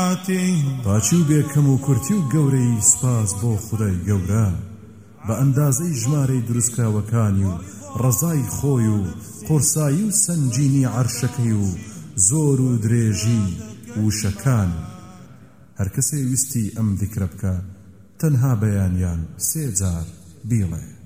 باچی و بێکەم و کورتی و گەورەی سپاس بۆ خودای گەورە بە ئەندازەی ژمارەی دروستکراوەکانی و ڕەزای خۆی و قورسایی و سەنجینی عەرشەکەی و زۆر و درێژی وشەکان. هەر کەسێ ویستی ئەم ذیکرە بکە تەنها بەیانیان 3 جار بیڵێ.